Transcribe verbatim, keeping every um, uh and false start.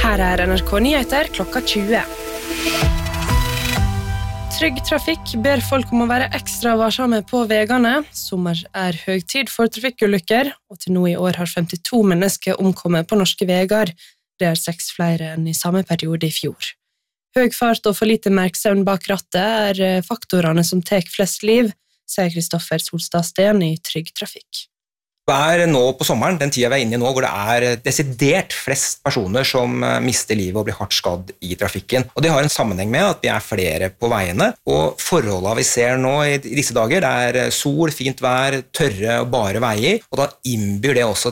Her er N R K Nyheter klokka tjue. Trygg Trafikk ber folk om å være ekstra varsomme på vegene. Sommer er høytid for trafikkulykker, og til nå i år har femtito mennesker omkommet på norske vegar. Det er seks flere enn i samme periode i fjor. Høg fart og for lite merksevn bak rattet er faktorene som tek flest liv, sier Kristoffer Solstad-Sten i Trygg Trafikk. Det er nå på sommeren, den tida vi er inne i nå, hvor det er desidert flest personer som mister livet og blir hardt skadd i trafikken. Og det har en sammenheng med at vi er flere på veiene, og forholdene vi ser nå i disse dager, det er sol, fint vær, tørre og bare veier, og da innbyr det også